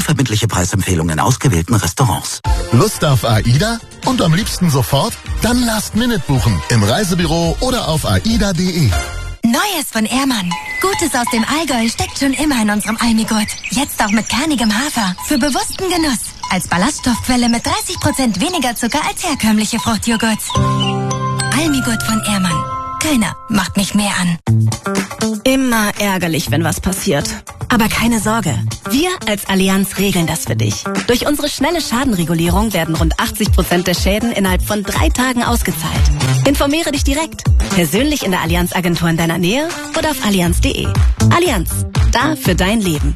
Unverbindliche Preisempfehlungen in ausgewählten Restaurants. Lust auf AIDA? Und am liebsten sofort? Dann Last-Minute buchen. Im Reisebüro oder auf aida.de. Neues von Ehrmann. Gutes aus dem Allgäu steckt schon immer in unserem Almigurt. Jetzt auch mit kernigem Hafer. Für bewussten Genuss. Als Ballaststoffquelle mit 30% weniger Zucker als herkömmliche Fruchtjoghurts. Almigurt von Ehrmann. Keiner macht mich mehr an. Immer ärgerlich, wenn was passiert. Aber keine Sorge. Wir als Allianz regeln das für dich. Durch unsere schnelle Schadenregulierung werden rund 80% der Schäden innerhalb von 3 Tagen ausgezahlt. Informiere dich direkt. Persönlich in der Allianz-Agentur in deiner Nähe oder auf allianz.de. Allianz. Da für dein Leben.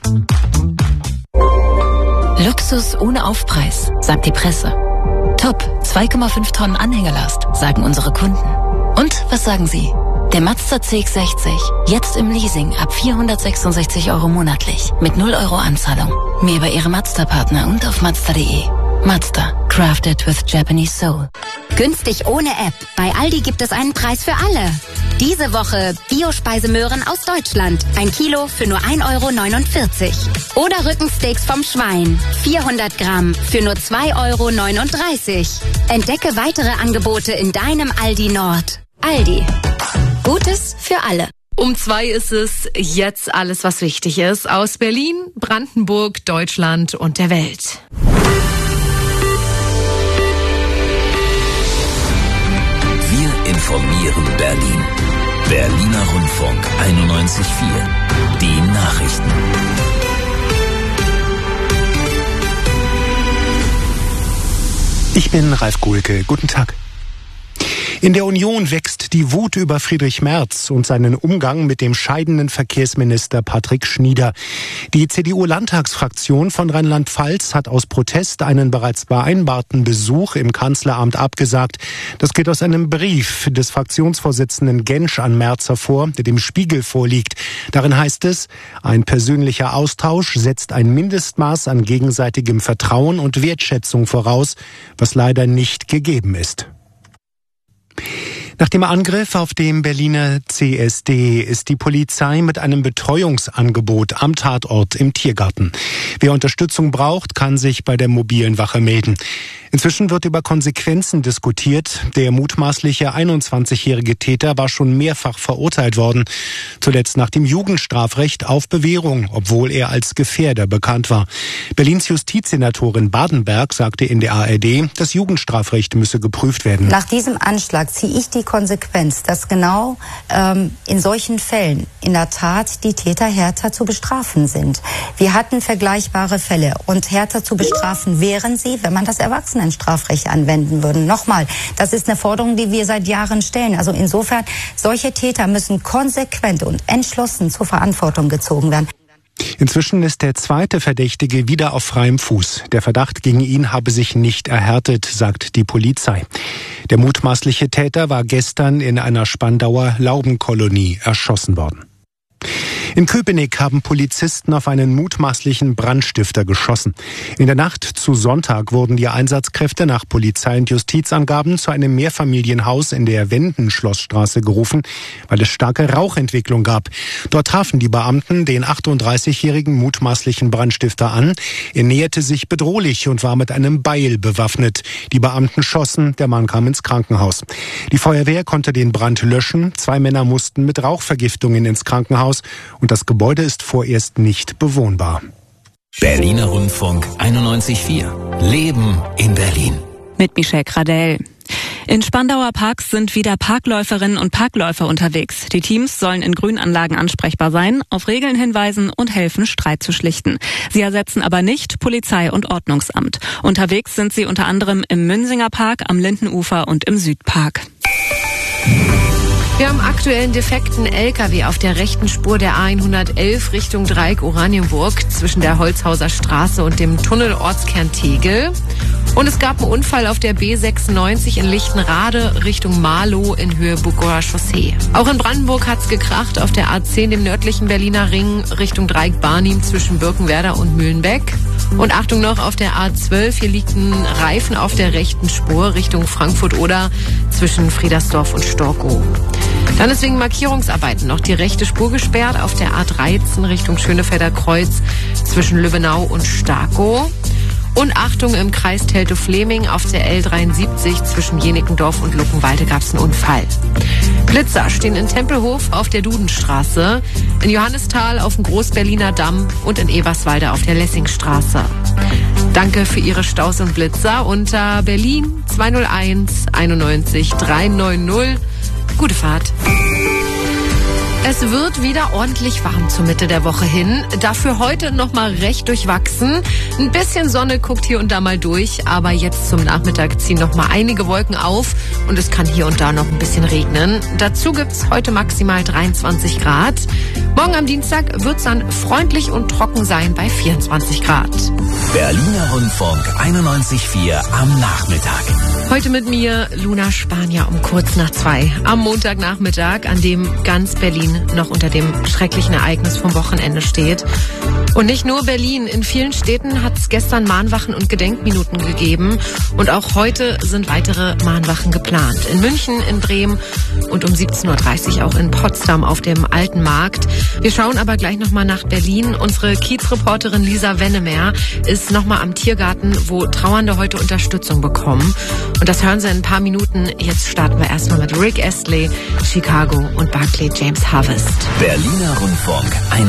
Luxus ohne Aufpreis, sagt die Presse. Top, 2,5 Tonnen Anhängerlast, sagen unsere Kunden. Und was sagen Sie? Der Mazda CX-60, jetzt im Leasing ab 466 € monatlich, mit 0 € Anzahlung. Mehr bei Ihrem Mazda-Partner und auf Mazda.de. Mazda, crafted with Japanese soul. Günstig ohne App. Bei Aldi gibt es einen Preis für alle. Diese Woche Bio-Speisemöhren aus Deutschland. 1 Kilo für nur 1,49 €. Oder Rückensteaks vom Schwein. 400 Gramm für nur 2,39 €. Entdecke weitere Angebote in deinem Aldi Nord. Aldi. Gutes für alle. Um 2 ist es jetzt alles, was wichtig ist. Aus Berlin, Brandenburg, Deutschland und der Welt. Wir informieren Berlin. Berliner Rundfunk 91.4. Die Nachrichten. Ich bin Ralf Guhlke. Guten Tag. In der Union wächst die Wut über Friedrich Merz und seinen Umgang mit dem scheidenden Verkehrsminister Patrick Schnieder. Die CDU-Landtagsfraktion von Rheinland-Pfalz hat aus Protest einen bereits vereinbarten Besuch im Kanzleramt abgesagt. Das geht aus einem Brief des Fraktionsvorsitzenden Gentsch an Merz hervor, der dem Spiegel vorliegt. Darin heißt es, ein persönlicher Austausch setzt ein Mindestmaß an gegenseitigem Vertrauen und Wertschätzung voraus, was leider nicht gegeben ist. Nach dem Angriff auf dem Berliner CSD ist die Polizei mit einem Betreuungsangebot am Tatort im Tiergarten. Wer Unterstützung braucht, kann sich bei der mobilen Wache melden. Inzwischen wird über Konsequenzen diskutiert. Der mutmaßliche 21-jährige Täter war schon mehrfach verurteilt worden. Zuletzt nach dem Jugendstrafrecht auf Bewährung, obwohl er als Gefährder bekannt war. Berlins Justizsenatorin Badenberg sagte in der ARD, das Jugendstrafrecht müsse geprüft werden. Nach diesem Anschlag ziehe ich die Konsequenz, dass genau in solchen Fällen in der Tat die Täter härter zu bestrafen sind. Wir hatten vergleichbare Fälle und härter zu bestrafen wären sie, wenn man das Erwachsenenstrafrecht anwenden würde. Nochmal, das ist eine Forderung, die wir seit Jahren stellen. Also insofern, solche Täter müssen konsequent und entschlossen zur Verantwortung gezogen werden. Inzwischen ist der zweite Verdächtige wieder auf freiem Fuß. Der Verdacht gegen ihn habe sich nicht erhärtet, sagt die Polizei. Der mutmaßliche Täter war gestern in einer Spandauer Laubenkolonie erschossen worden. In Köpenick haben Polizisten auf einen mutmaßlichen Brandstifter geschossen. In der Nacht zu Sonntag wurden die Einsatzkräfte nach Polizei- und Justizangaben zu einem Mehrfamilienhaus in der Wendenschlossstraße gerufen, weil es starke Rauchentwicklung gab. Dort trafen die Beamten den 38-jährigen mutmaßlichen Brandstifter an. Er näherte sich bedrohlich und war mit einem Beil bewaffnet. Die Beamten schossen, der Mann kam ins Krankenhaus. Die Feuerwehr konnte den Brand löschen. 2 Männer mussten mit Rauchvergiftungen ins Krankenhaus. Und das Gebäude ist vorerst nicht bewohnbar. Berliner Rundfunk 91.4. Leben in Berlin. Mit Michelle Gradell. In Spandauer Parks sind wieder Parkläuferinnen und Parkläufer unterwegs. Die Teams sollen in Grünanlagen ansprechbar sein, auf Regeln hinweisen und helfen, Streit zu schlichten. Sie ersetzen aber nicht Polizei und Ordnungsamt. Unterwegs sind sie unter anderem im Münsinger Park, am Lindenufer und im Südpark. Wir haben aktuell einen defekten LKW auf der rechten Spur der A111 Richtung Dreieck Oranienburg zwischen der Holzhauser Straße und dem Tunnelortskern Tegel. Und es gab einen Unfall auf der B96 in Lichtenrade Richtung Marlow in Höhe Bugower Chaussee. Auch in Brandenburg hat's gekracht auf der A10, dem nördlichen Berliner Ring Richtung Dreieck Barnim zwischen Birkenwerder und Mühlenbeck. Und Achtung noch, auf der A12, hier liegt ein Reifen auf der rechten Spur Richtung Frankfurt-Oder zwischen Friedersdorf und Storkow. Dann ist wegen Markierungsarbeiten noch die rechte Spur gesperrt auf der A13 Richtung Schönefelder Kreuz zwischen Lübbenau und Starkow. Und Achtung, im Kreis Teltow-Fleming auf der L73 zwischen Jenickendorf und Luckenwalde gab es einen Unfall. Blitzer stehen in Tempelhof auf der Dudenstraße, in Johannisthal auf dem Großberliner Damm und in Eberswalde auf der Lessingstraße. Danke für Ihre Staus und Blitzer unter Berlin 201 91 390. Gute Fahrt. Es wird wieder ordentlich warm zur Mitte der Woche hin. Dafür heute noch mal recht durchwachsen. Ein bisschen Sonne guckt hier und da mal durch, aber jetzt zum Nachmittag ziehen noch mal einige Wolken auf und es kann hier und da noch ein bisschen regnen. Dazu gibt's heute maximal 23 Grad. Morgen am Dienstag wird's dann freundlich und trocken sein bei 24 Grad. Berliner Rundfunk 91.4 am Nachmittag. Heute mit mir Luna Spanier um kurz nach 2 am Montagnachmittag, an dem ganz Berlin noch unter dem schrecklichen Ereignis vom Wochenende steht. Und nicht nur Berlin, in vielen Städten hat es gestern Mahnwachen und Gedenkminuten gegeben und auch heute sind weitere Mahnwachen geplant. In München, in Bremen und um 17.30 Uhr auch in Potsdam auf dem Alten Markt. Wir schauen aber gleich nochmal nach Berlin. Unsere Kiezreporterin Lisa Wennemer ist nochmal am Tiergarten, wo Trauernde heute Unterstützung bekommen. Und das hören Sie in ein paar Minuten. Jetzt starten wir erstmal mit Rick Astley, Chicago und Barclay James Harvest. Berliner Rundfunk